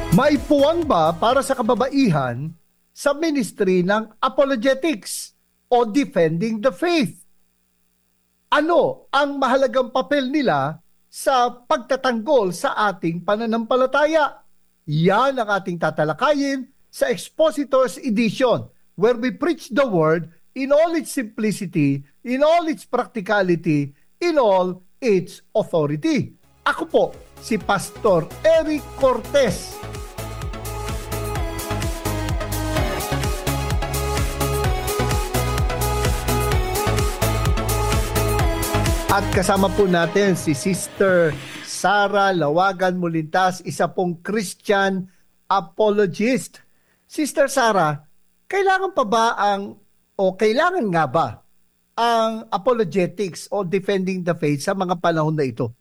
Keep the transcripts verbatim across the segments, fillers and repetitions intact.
Maipuwang ba para sa kababaihan sa ministry ng apologetics o defending the faith? Ano ang mahalagang papel nila sa pagtatanggol sa ating pananampalataya? Yan ang ating tatalakayin sa Expositors Edition, where we preach the word in all its simplicity, in all its practicality, in all its authority. Ako po si Pastor Eric Cortez. At kasama po natin si Sister Sara Lawagan Mulintas, isa pong Christian apologist. Sister Sara, kailangan pa ba ang, o kailangan nga ba ang apologetics o defending the faith sa mga panahon na ito?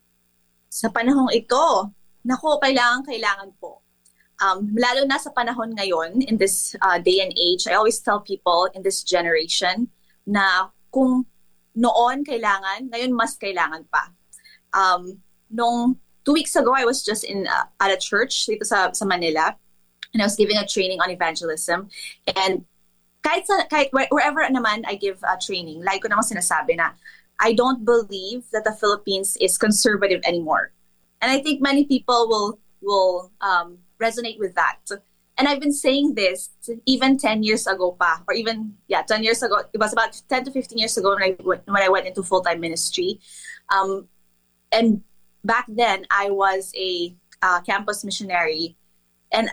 Sa panahong ito, naku, kailangan, kailangan po. Um, lalo na sa panahon ngayon, in this uh, day and age, I always tell people in this generation na kung noon kailangan, ngayon mas kailangan pa. Um, nung two weeks ago, I was just in uh, at a church dito sa, sa Manila, and I was giving a training on evangelism. And kahit, sa, kahit wherever naman I give a training, like ko naman sinasabi na, I don't believe that the Philippines is conservative anymore. And I think many people will will um, resonate with that. And I've been saying this even ten years ago pa, or even, yeah, ten years ago. It was about ten to fifteen years ago when I, when I went into full-time ministry. Um, and back then, I was a uh, campus missionary. And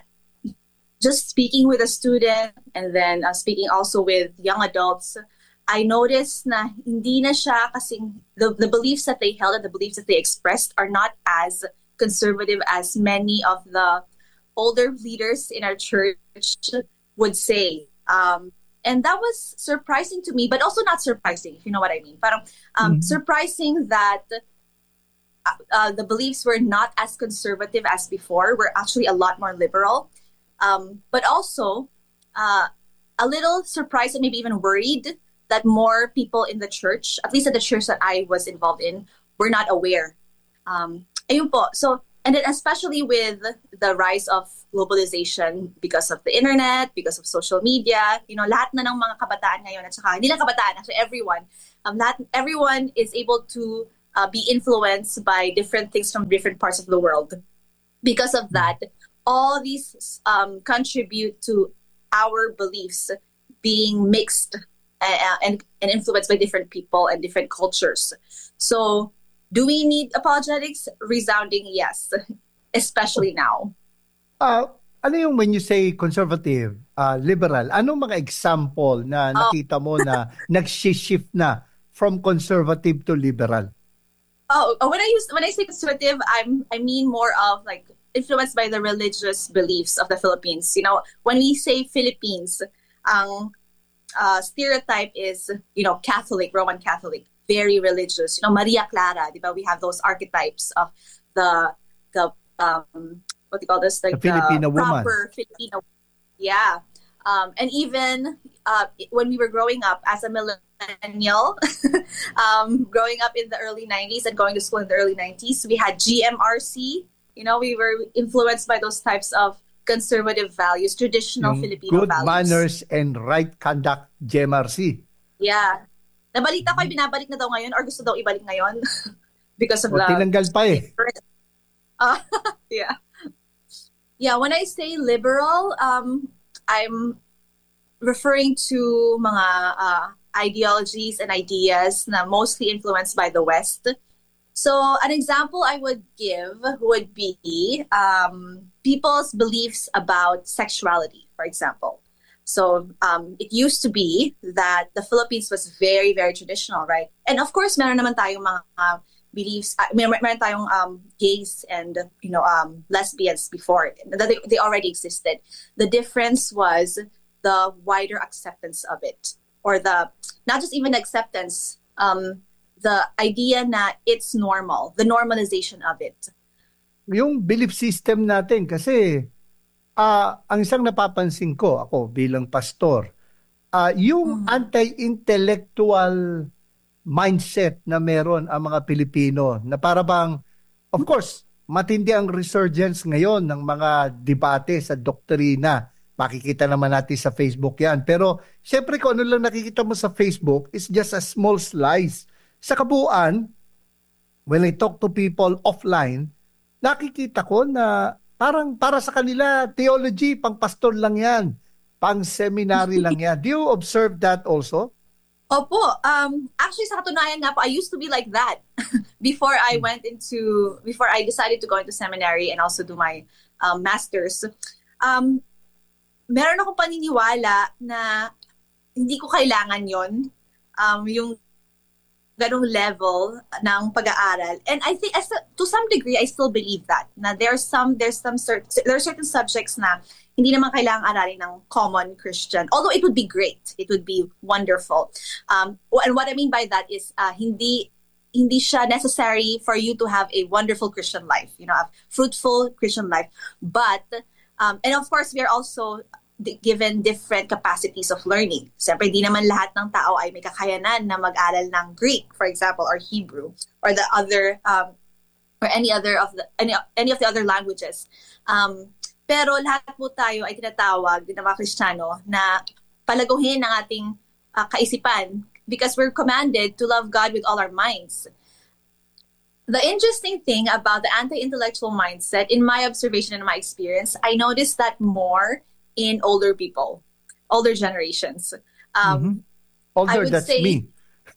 just speaking with a student, and then uh, speaking also with young adults, I noticed na hindi na siya kasing, the, the beliefs that they held and the beliefs that they expressed are not as conservative as many of the older leaders in our church would say. Um, and that was surprising to me, but also not surprising, if you know what I mean. Parang um, mm-hmm. surprising that uh, uh, the beliefs were not as conservative as before. We're actually a lot more liberal. Um, but also uh, a little surprised and maybe even worried that more people in the church, at least at the church that I was involved in, were not aware. Um, ayun po. So, and then especially with the rise of globalization because of the internet, because of social media, you know, lahat na ng mga kabataan ngayon, at saka hindi lang kabataan, actually everyone, um, lahat, everyone is able to uh, be influenced by different things from different parts of the world. Because of that, all these um, contribute to our beliefs being mixed uh, and, and influenced by different people and different cultures. So, do we need apologetics? Resounding yes, especially now. Uh, ano yung when you say conservative, uh, liberal, anong mga example na nakita mo na nag-shift na from conservative to liberal? Oh, when I use when I say conservative, I'm I mean more of like influenced by the religious beliefs of the Philippines. You know, when we say Philippines, ang uh, stereotype is, you know, Catholic, Roman Catholic. Very religious, you know, Maria Clara, di ba? We have those archetypes of the the um what do you call this, like the Filipino the woman. Proper Filipino, yeah. Um, and even uh, when we were growing up as a millennial, um, growing up in the early nineties and going to school in the early nineties, we had G M R C. You know, we were influenced by those types of conservative values, traditional Yung Filipino good values. Good manners and right conduct, G M R C. Yeah. Nabalita ko ay binabalik na daw ngayon or gusto daw ibalik ngayon because of o, the... tinanggal pa eh. Uh, yeah. Yeah, when I say liberal, um, I'm referring to mga uh, ideologies and ideas na mostly influenced by the West. So an example I would give would be um, people's beliefs about sexuality, for example. So um, it used to be that the Philippines was very, very traditional, right? And of course, meron naman tayong mga uh, beliefs, uh, meron, meron tayong um, gays and, you know, um, lesbians before. They, they already existed. The difference was the wider acceptance of it. Or the, not just even acceptance, um, the idea na it's normal, the normalization of it. Yung belief system natin kasi Uh, ang isang napapansin ko, ako bilang pastor, uh, yung mm. anti-intellectual mindset na meron ang mga Pilipino, na para bang, of course, matindi ang resurgence ngayon ng mga debate sa doktrina. Makikita naman natin sa Facebook yan. Pero syempre kung ano lang nakikita mo sa Facebook is just a small slice. Sa kabuuan, when I talk to people offline, nakikita ko na parang para sa kanila, theology, pang pastor lang yan. Pang seminary lang yan. Do you observe that also? Opo, um, actually sa katunayan nga po, I used to be like that before I went into, before I decided to go into seminary and also do my um, master's. Um, meron akong paniniwala na hindi ko kailangan yon, um, yung ganong level ng pag-aaral. And I think as a- to some degree, I still believe that. Na there's some, there's some cert- there are certain subjects na hindi naman kailangang aralin ng common Christian. Although it would be great. It would be wonderful. Um, and what I mean by that is uh, hindi hindi siya necessary for you to have a wonderful Christian life, you know, a fruitful Christian life. But, um, and of course, we are also di- given different capacities of learning. Siyempre, di naman lahat ng tao ay may kakayanan na mag-aral ng Greek, for example, or Hebrew, or the other, um, or any other of the, any, any of the other languages. Um, pero lahat po tayo ay tinatawag ng mga Kristiyano na palaguhin ang ating uh, kaisipan because we're commanded to love God with all our minds. The interesting thing about the anti-intellectual mindset, in my observation and my experience, I noticed that more in older people, older generations. Um, Mhm. Older, would that's say- me.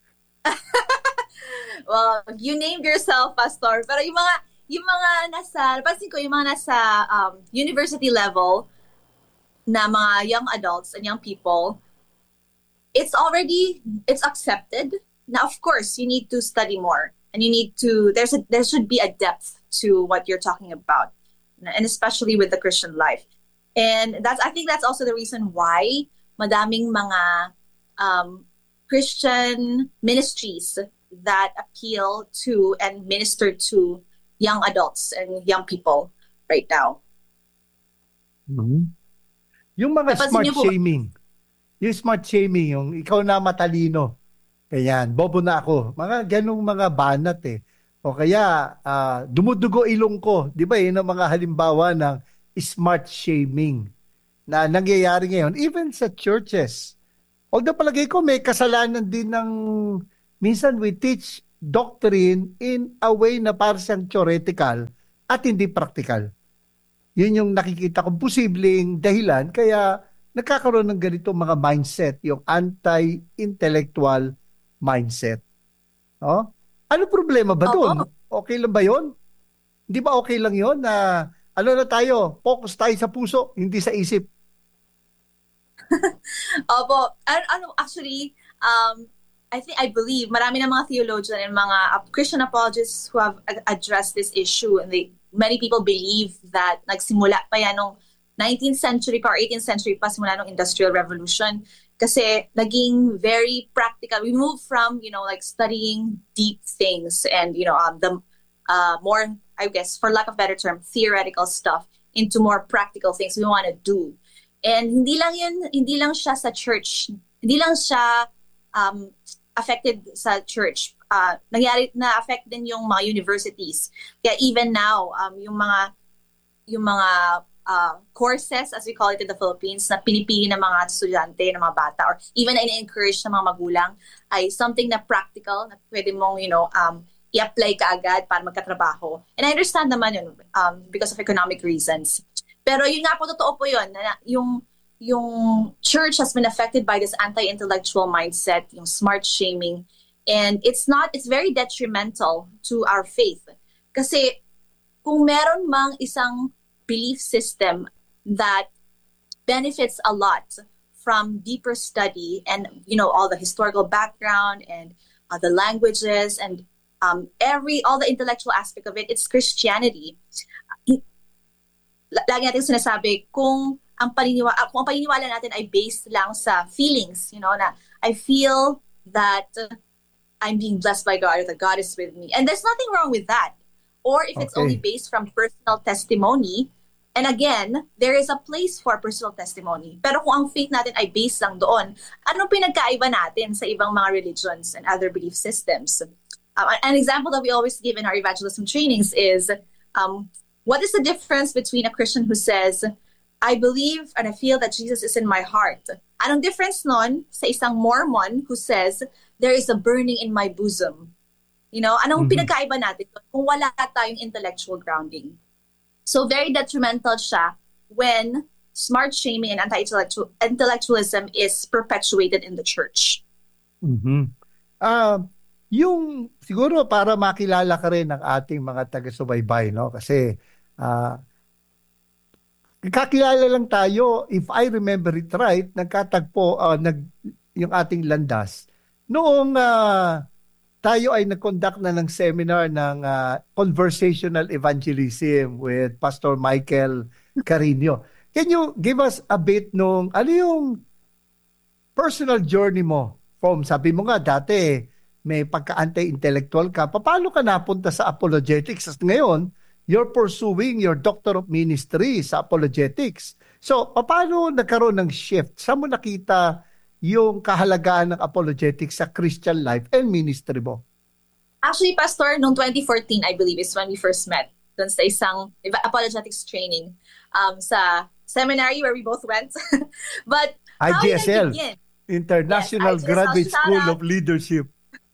Well, you named yourself, Pastor. Pero yung mga, yung mga nasa, pansin ko, yung mga nasa um, university level na mga young adults and young people, it's already, it's accepted. Now, of course, you need to study more. And you need to, there's a, there should be a depth to what you're talking about. And especially with the Christian life. And that's, I think that's also the reason why madaming mga um, Christian ministries that appeal to and minister to young adults and young people right now. Mhm. Yung mga Napansin smart niyo po ba? shaming. Yung smart shaming, yung ikaw na matalino. Ganyan, bobo na ako. Mga ganong mga banat eh. O kaya, ah, dumudugo ilong ko. Di ba yun ang mga halimbawa ng smart shaming na nangyayari ngayon, even sa churches. Although palagay ko may kasalanan din ng, minsan we teach doctrine in a way na parang siyang theoretical at hindi practical. Yun yung nakikita kong posibleng dahilan kaya nagkakaroon ng ganito mga mindset, yung anti-intellectual mindset. Oh? Ano problema ba doon? Okay lang ba yun? Hindi ba okay lang yun na ano na tayo, focus tayo sa puso, hindi sa isip? Opo, ano, ano actually, um, I think, I believe, marami na mga theologian and mga uh, Christian apologists who have a- addressed this issue, and they, many people believe that nagsimula pa yan nung nineteenth century pa or eighteenth century pa, simula nung Industrial Revolution. Kasi naging very practical. We moved from, you know, like studying deep things and, you know, um, the uh, more, I guess, for lack of a better term, theoretical stuff into more practical things we want to do. And hindi lang yun, hindi lang siya sa church, hindi lang siya um, affected sa church. Uh, nangyari na affect din yung mga universities. Kaya even now, um, yung mga yung mga uh, courses, as we call it in the Philippines, na pinipili ng mga estudyante, ng mga bata, or even na in-encourage ng mga magulang, ay something na practical, na pwede mong, you know, um, i-apply ka agad para magkatrabaho. And I understand naman yun um, because of economic reasons. Pero yun nga po, totoo po yun, na yung yung church has been affected by this anti-intellectual mindset, yung smart shaming, and it's not, it's very detrimental to our faith. Kasi kung meron mang isang belief system that benefits a lot from deeper study and, you know, all the historical background and uh, the languages and um, every, all the intellectual aspect of it, it's Christianity. Lagi natin sinasabi, kung ang paniniwala, kung ang paniniwala natin ay based lang sa feelings, you know, na I feel that I'm being blessed by God or that God is with me. And there's nothing wrong with that. Or if it's Okay. only based from personal testimony, and again, there is a place for personal testimony. Pero kung ang faith natin ay based lang doon, anong pinagkaiba natin sa ibang mga religions and other belief systems? Um, an example that we always give in our evangelism trainings is Um, what is the difference between a Christian who says, I believe and I feel that Jesus is in my heart? Anong difference nun sa isang Mormon who says, there is a burning in my bosom? You know, anong Mhm. pinagkaiba natin kung wala tayong intellectual grounding? So very detrimental siya when smart shaming and anti-intellectualism is perpetuated in the church. Mhm. Ah, yung siguro para makilala ka rin ng ating mga taga-subaybay, no? Kasi ah kakilala lang tayo, if I remember it right, nagkatagpo ah, nag yung ating landas noong ah, tayo ay nag-conduct na ng seminar ng ah, conversational evangelism with Pastor Michael Carino. Can you give us a bit nung ano yung personal journey mo from, sabi mo nga dati may pagka-anti-intellectual ka, paano ka napunta sa apologetics? At ngayon, you're pursuing your Doctor of Ministry sa apologetics. So, paano nagkaroon ng shift? Saan mo nakita yung kahalagaan ng apologetics sa Christian life and ministry mo? Actually, Pastor, noong twenty fourteen, I believe, is when we first met dun sa isang apologetics training um, sa seminary where we both went. But how did I I G S L, begin? International Yes, I G S L, Graduate shout School out. of Leadership.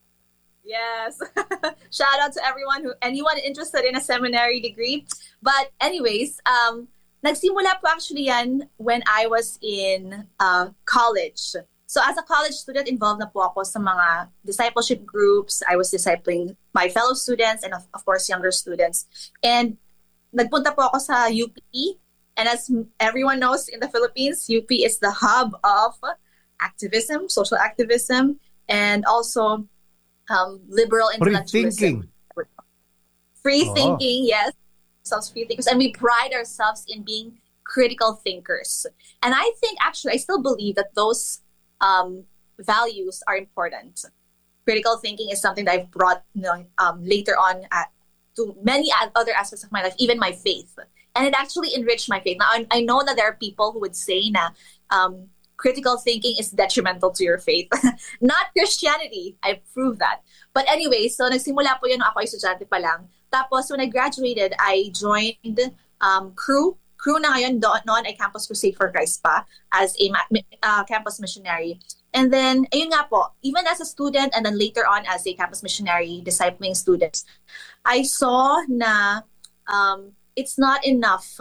Yes. Shout out to everyone who, anyone interested in a seminary degree. But anyways, um, nagsimula po actually yan when I was in uh, college. So as a college student, involved na po ako sa mga discipleship groups. I was discipling my fellow students and of, of course younger students. And nagpunta po ako sa U P. And as everyone knows in the Philippines, U P is the hub of activism, social activism, and also um, liberal Free intellectualism. thinking. Free Oo. thinking, yes. Ourselves free thinkers. And we pride ourselves in being critical thinkers. And I think actually, I still believe that those um, values are important. Critical thinking is something that I've brought you know, um, later on at, to many other aspects of my life, even my faith. And it actually enriched my faith. Now, I, I know that there are people who would say na um, critical thinking is detrimental to your faith. Not Christianity. I proved that. But anyway, so nagsimula po yun, ako ay estudyante pa lang. Tapos when I graduated, I joined um, Crew. Crew na ngayon, do- noon ay Campus Crusade for Christ pa as a ma- uh, campus missionary. And then, ayun nga po, even as a student and then later on as a campus missionary, discipling students, I saw na um, it's not enough.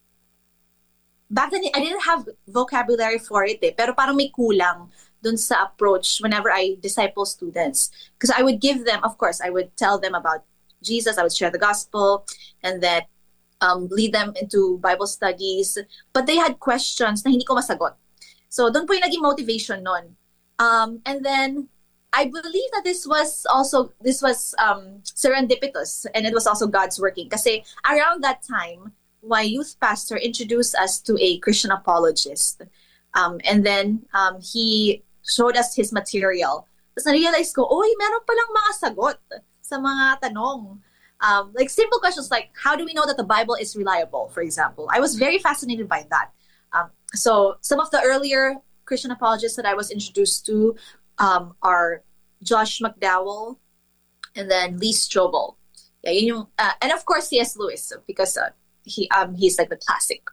Back then, I didn't have vocabulary for it eh, pero parang may kulang dun sa approach whenever I disciple students. Because I would give them, of course, I would tell them about Jesus, I would share the gospel, and then um, lead them into Bible studies. But they had questions na hindi ko masagot. So, doon po yung naging motivation nun. Um, and then, I believe that this was also, this was um, serendipitous, and it was also God's working. Kasi around that time, my youth pastor introduced us to a Christian apologist. Um, and then um, he showed us his material. Tapos na-realize ko, oy, meron palang mga sagot sa mga tanong. Um, like simple questions like, how do we know that the Bible is reliable, for example? I was very fascinated by that. Um, so some of the earlier Christian apologists that I was introduced to um, are Josh McDowell and then Lee Strobel. Yeah, yun yung, uh, and of course C S Lewis, because uh, he um he's like the classic.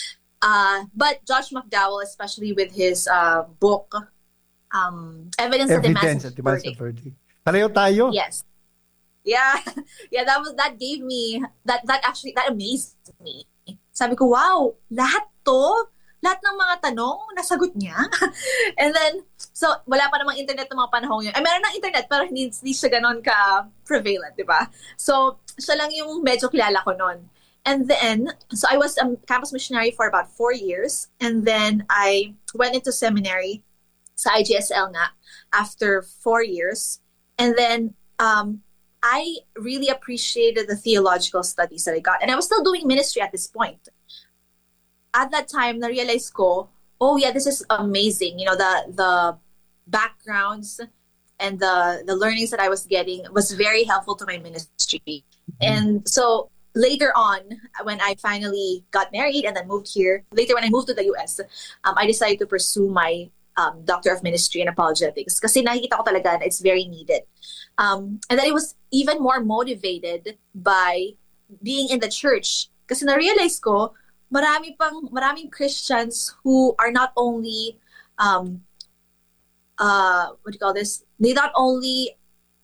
Uh, but Josh McDowell, especially with his uh, book, um, Evidence, Evidence that at Demands the a Verdict. verdict. Pareho tayo. Yes. Yeah. Yeah, that was that gave me that that actually that amazed me. Sabi ko, wow, lahat to, lahat ng mga tanong nasagot niya. And then so wala pa namang internet ng mga panahon yun. Ay, meron ng internet pero hindi, hindi siya ganon ka prevalent, di ba? So siya lang yung medyo kilala ko noon. And then, so I was a campus missionary for about four years. And then I went into seminary sa I G S L nga after four years. And then um, I really appreciated the theological studies that I got. And I was still doing ministry at this point. At that time, na-realize ko, oh yeah, this is amazing. You know, the the backgrounds and the, the learnings that I was getting was very helpful to my ministry. And so later on, when I finally got married and then moved here, later when I moved to the U S, um, I decided to pursue my um, Doctor of Ministry in Apologetics kasi nakikita ko talaga na it's very needed. Um, and then it was even more motivated by being in the church. Kasi na-realize ko, marami pang, maraming Christians who are not only, um, uh, what do you call this? They not only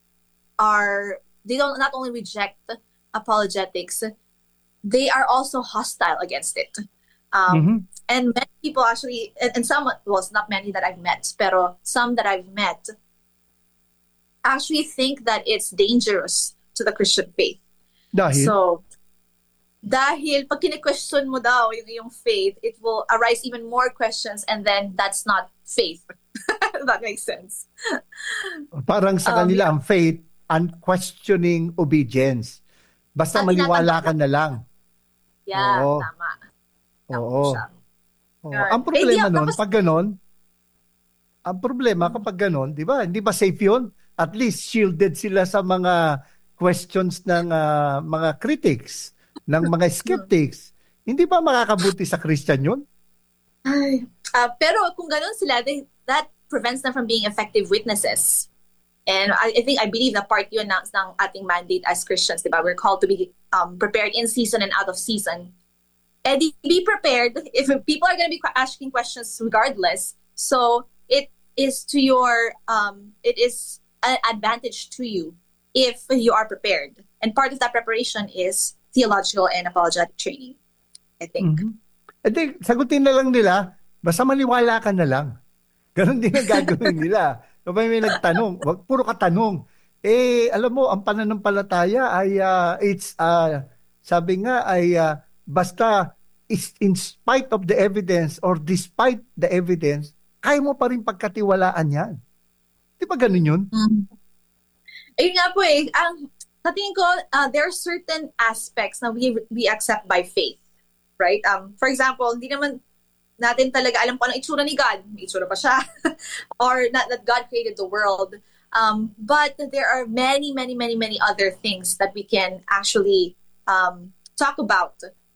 are, they don't not only reject apologetics, they are also hostile against it. Um, Mhm. And many people actually, and, and some, well, it's not many that I've met, pero some that I've met actually think that it's dangerous to the Christian faith. Dahil? So, dahil pag kine-question mo daw yung iyong faith, it will arise even more questions and then that's not faith. That makes sense. Parang sa Um, kanila ang faith, unquestioning obedience. Basta At maniwala tinatanggap ka na lang. Yeah, Oo. tama. Tama Oo. siya. Oo. Yun. Ang Eh, di, problema nun, tapos, pag ganon, ang problema kapag ganon, di ba, hindi ba safe yun? At least shielded sila sa mga questions ng ah, mga critics, ng mga skeptics. Hindi ba makakabuti sa Christian yun? ay, ah, pero kung ganun sila, they, that prevents them from being effective witnesses. And I, I think, I believe na part yun ng, ng ating mandate as Christians, di ba? We're called to be um, prepared in season and out of season. And be prepared if people are going to be asking questions regardless. So it is to your, um, it is an advantage to you if you are prepared. And part of that preparation is theological and apologetic training, I think. Mhm. E di, sagutin na lang nila, basta maniwala ka na lang. Ganon din ang gagawin nila. Kapag may nagtanong, wag puro katanong. Eh, alam mo, ang pananampalataya ay, ah, it's, ah, sabi nga ay, ah, basta is in spite of the evidence or despite the evidence, kaya mo pa rin pagkatiwalaan yan. Di ba ganun yun? Mm. Ayun nga po eh, ang, sa tingin ko, uh, there are certain aspects na we, we accept by faith. Right? Um, for example, hindi naman natin talaga alam kung anong itsura ni God. May itsura pa siya. Or not that God created the world. Um, but there are many, many, many, many other things that we can actually um, talk about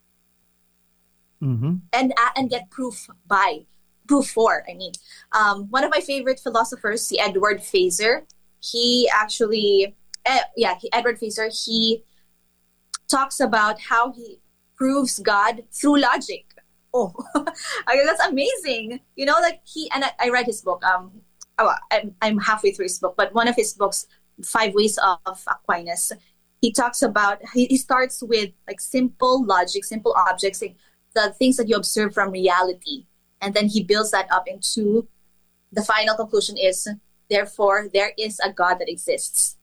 Mhm. and uh, and get proof by. Proof for, I mean. Um, one of my favorite philosophers, si Edward Fraser, he actually, eh, yeah, he, Edward Fraser, he talks about how he proves God through logic. Oh, I mean, that's amazing. You know, like he, and I, I read his book. Um, oh, I'm, I'm halfway through his book, but one of his books, Five Ways of Aquinas, he talks about, he, he starts with like simple logic, simple objects, like the things that you observe from reality. And then he builds that up into the final conclusion is, therefore, there is a God that exists.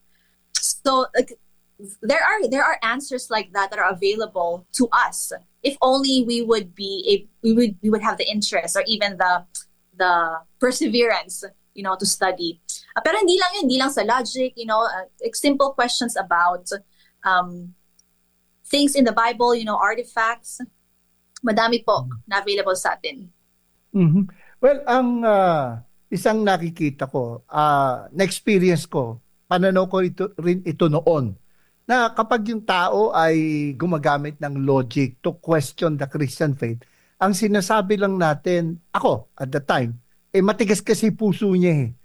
So like, there are there are answers like that that are available to us if only we would be a, we would we would have the interest or even the the perseverance, you know, to study. Uh, pero hindi lang yun, hindi lang sa logic, you know, uh, like simple questions about um, things in the Bible, you know, artifacts. Madami po na available sa atin. Mhm. Well, ang ah, isang nakikita ko, ah, na-experience ko, pananaw ko ito, rin ito noon, na kapag yung tao ay gumagamit ng logic to question the Christian faith, ang sinasabi lang natin, ako at the time, eh matigas kasi puso niya eh.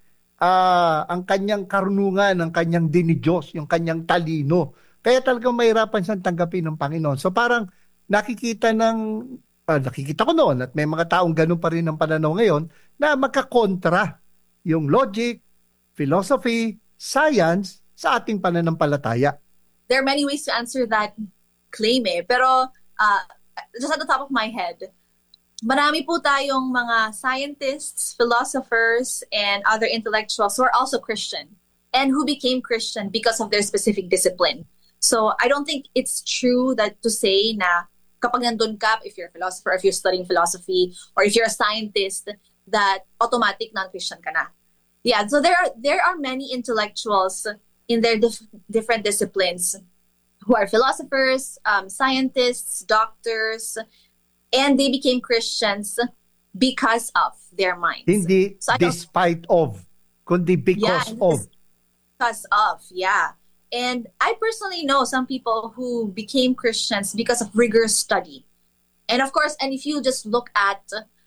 Ah, ang kanyang karunungan, ang kanyang dinidiyos, yung kanyang talino. Kaya talagang mahirapan siyang tanggapin ng Panginoon. So parang nakikita ng ah, nakikita ko noon at may mga taong ganun pa rin ang pananaw ngayon na magkakontra yung logic, philosophy, science sa ating pananampalataya. There are many ways to answer that claim eh. Pero uh, just at the top of my head, marami po tayong mga scientists, philosophers, and other intellectuals who are also Christian and who became Christian because of their specific discipline. So I don't think it's true that to say na kapag nandun ka, if you're a philosopher, if you're studying philosophy, or if you're a scientist, that automatic non-Christian ka na. Yeah, so there are there are many intellectuals in their dif- different disciplines who are philosophers, um, scientists, doctors, and they became Christians because of their minds. Hindi So I don't- despite of, kundi because Yeah, of. because of, yeah. And I personally know some people who became Christians because of rigorous study. And of course, and if you just look at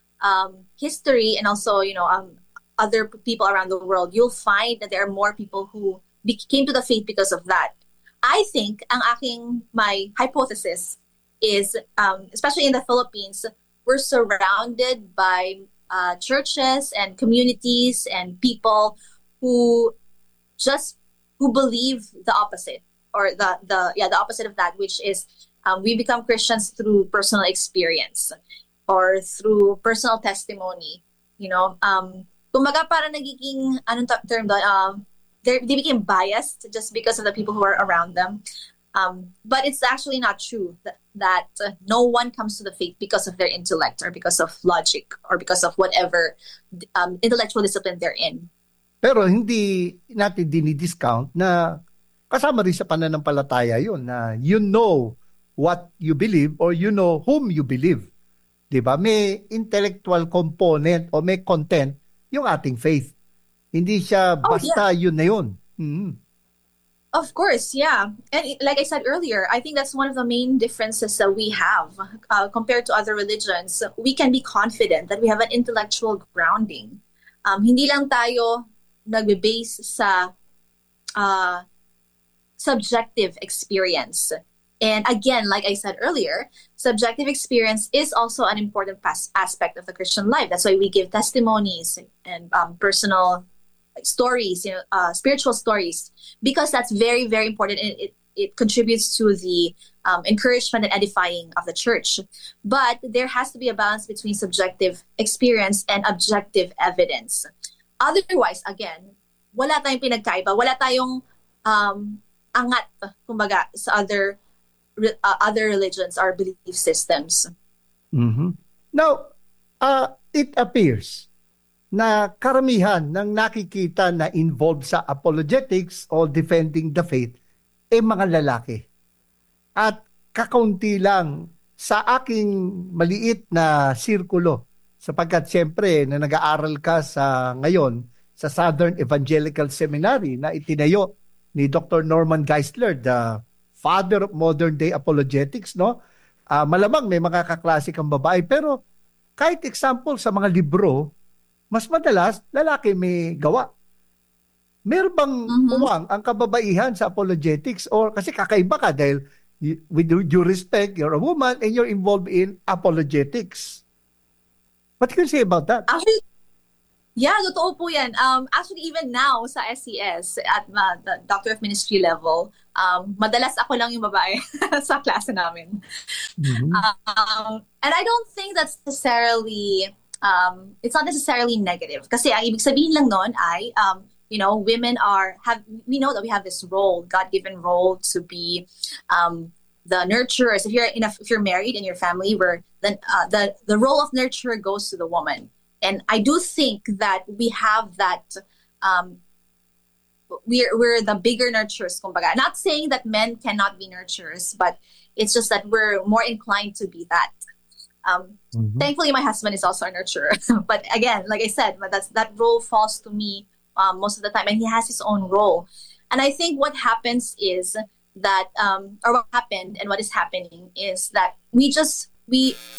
um, history and also, you know, um, other people around the world, you'll find that there are more people who be- came to the faith because of that. I think ang aking my hypothesis is, um, especially in the Philippines, we're surrounded by uh, churches and communities and people who just who believe the opposite, or the the yeah the opposite of that, which is, um, we become Christians through personal experience or through personal testimony. You know, um, kumbaga para nagiging anong ta- term doon, um, they they became biased just because of the people who are around them. Um, but it's actually not true that, that uh, no one comes to the faith because of their intellect or because of logic or because of whatever um, intellectual discipline they're in. Pero hindi natin dinidiscount na kasama rin sa pananampalataya yun, na you know what you believe or you know whom you believe. 'Di ba? May intellectual component o may content yung ating faith. Hindi siya Oh yeah. basta yun na yun. Mhm. Of course, yeah. And it- like I said earlier, I think that's one of the main differences that we have uh, compared to other religions. We can be confident that we have an intellectual grounding. Um, hindi lang tayo nagbe-base sa uh, subjective experience. And again, like I said earlier, subjective experience is also an important pas- aspect of the Christian life. That's why we give testimonies and um, personal stories, you know, uh, spiritual stories, because that's very, very important. And it, it contributes to the um, encouragement and edifying of the church. But there has to be a balance between subjective experience and objective evidence. Otherwise, again, wala tayong pinagkaiba, wala tayong um, angat, kumbaga, sa other re- uh, other religions or belief systems. Mhm. Now, uh, it appears na karamihan ng nakikita na involved sa apologetics o defending the faith ay mga lalaki. At kakaunti lang sa aking maliit na sirkulo, sapagkat siyempre na nag-aaral ka sa ngayon sa Southern Evangelical Seminary na itinayo ni Doctor Norman Geisler, the father of modern day apologetics, no? Ah, malamang may mga kaklase kang babae, pero kahit example sa mga libro, mas madalas lalaki may gawa. Meron bang Mhm. puwang ang kababaihan sa apologetics, or kasi kakaiba ka dahil y- with due due respect, you're a woman and you're involved in apologetics. What can you say about that? Actually, yeah, totoo po yan. Um, actually, even now sa S C S, at uh, the Doctor of Ministry level, um, madalas ako lang yung babae sa klase namin. Mhm. Um, and I don't think that's necessarily, um, it's not necessarily negative. Kasi ang ibig sabihin lang nun ay, um, you know, women are, have, we know that we have this role, God-given role to be um, the nurturers. If you're in a, if you're married in your family, where then uh, the the role of nurturer goes to the woman. And I do think that we have that. Um, we're we're the bigger nurturers, kumbaga. Not saying that men cannot be nurturers, but it's just that we're more inclined to be that. Um, Mhm. Thankfully, my husband is also a nurturer. But again, like I said, but that's that role falls to me um, most of the time, and he has his own role. And I think what happens is that, um, or what happened, and what is happening is that we just we